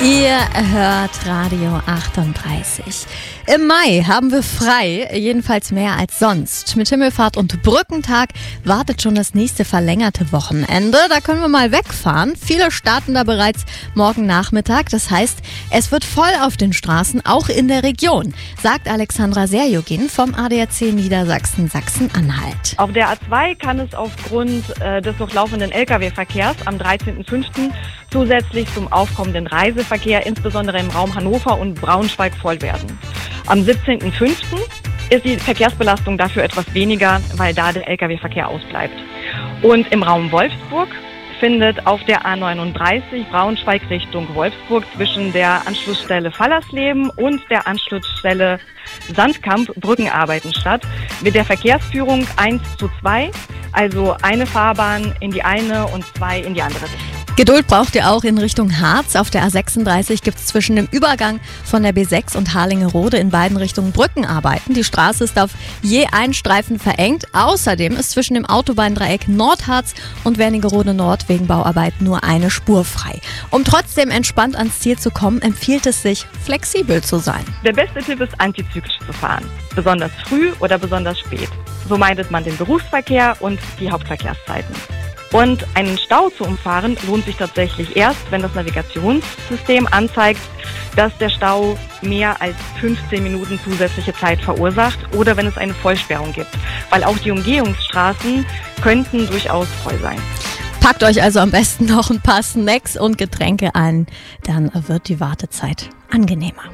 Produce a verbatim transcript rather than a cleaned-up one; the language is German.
Ihr hört Radio achtunddreißig. Im Mai haben wir frei, jedenfalls mehr als sonst. Mit Himmelfahrt und Brückentag wartet schon das nächste verlängerte Wochenende. Da können wir mal wegfahren. Viele starten da bereits morgen Nachmittag. Das heißt, es wird voll auf den Straßen, auch in der Region, sagt Alexandra Serjogin vom A D A C Niedersachsen Sachsen-Anhalt. Auf der A zwei kann es aufgrund äh, des noch laufenden L K W-Verkehrs am dreizehnten fünften zusätzlich zum aufkommenden Reiseverkehr insbesondere im Raum Hannover und Braunschweig voll werden. Am siebzehnten fünften ist die Verkehrsbelastung dafür etwas weniger, weil da der L K W-Verkehr ausbleibt. Und im Raum Wolfsburg findet auf der A neununddreißig Braunschweig Richtung Wolfsburg zwischen der Anschlussstelle Fallersleben und der Anschlussstelle Sandkamp Brückenarbeiten statt, mit der Verkehrsführung eins zu zwei, also eine Fahrbahn in die eine und zwei in die andere Richtung. Geduld braucht ihr auch in Richtung Harz. Auf der A sechsunddreißig gibt es zwischen dem Übergang von der B sechs und Harlingerode in beiden Richtungen Brückenarbeiten. Die Straße ist auf je einen Streifen verengt. Außerdem ist zwischen dem Autobahndreieck Nordharz und Wernigerode Nord wegen Bauarbeiten nur eine Spur frei. Um trotzdem entspannt ans Ziel zu kommen, empfiehlt es sich, flexibel zu sein. Der beste Tipp ist, antizyklisch zu fahren. Besonders früh oder besonders spät. So meidet man den Berufsverkehr und die Hauptverkehrszeiten. Und einen Stau zu umfahren lohnt sich tatsächlich erst, wenn das Navigationssystem anzeigt, dass der Stau mehr als fünfzehn Minuten zusätzliche Zeit verursacht oder wenn es eine Vollsperrung gibt, weil auch die Umgehungsstraßen könnten durchaus voll sein. Packt euch also am besten noch ein paar Snacks und Getränke ein, dann wird die Wartezeit angenehmer.